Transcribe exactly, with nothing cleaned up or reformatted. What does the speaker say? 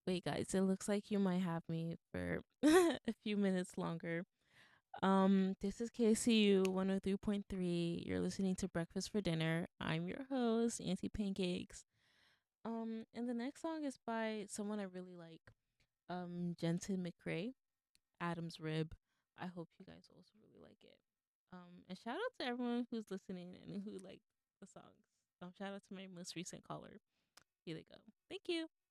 Wait, guys, it looks like you might have me for a few minutes longer. Um, this is K C U one oh three point three. You're listening to Breakfast for Dinner. I'm your host, Auntie Pancakes. Um, and the next song is by someone I really like, um, Jensen McCrae, Adam's Rib. I hope you guys also really like it. Um, and shout out to everyone who's listening and who liked the songs. Um, shout out to my most recent caller. Here they go. Thank you.